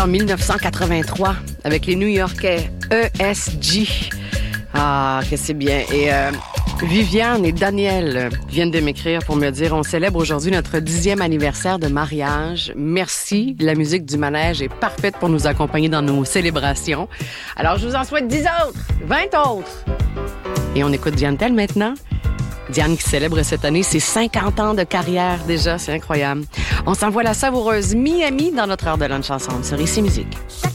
en 1983 avec les New-Yorkais ESG. Ah, que c'est bien. Et Viviane et Daniel viennent de m'écrire pour me dire: on célèbre aujourd'hui notre 10e anniversaire de mariage. Merci. La musique du manège est parfaite pour nous accompagner dans nos célébrations. Alors, je vous en souhaite 10 autres, 20 autres. Et on écoute Diane Tell maintenant. Diane qui célèbre cette année ses 50 ans de carrière déjà. C'est incroyable. On s'envoie la savoureuse Miami dans notre heure de lunch ensemble sur Ici Musique.